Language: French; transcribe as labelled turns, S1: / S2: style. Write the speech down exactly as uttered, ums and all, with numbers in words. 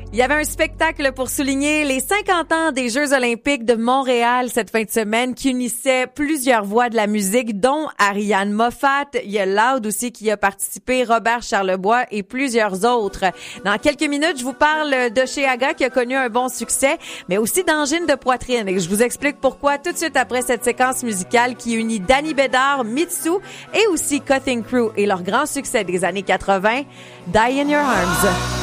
S1: Il y avait un spectacle pour souligner les cinquante ans des Jeux olympiques de Montréal cette fin de semaine qui unissait plusieurs voix de la musique, dont Ariane Moffat. Il y a Loud aussi qui a participé, Robert Charlebois et plusieurs autres. Dans quelques minutes, je vous parle d'Oshéaga qui a connu un bon succès, mais aussi d'angine de poitrine. Et je vous explique pourquoi tout de suite après cette séquence musicale qui unit Danny Bédard, Mitsu et aussi Cutting Crew et leur grand succès des années quatre-vingt, Die in Your Arms.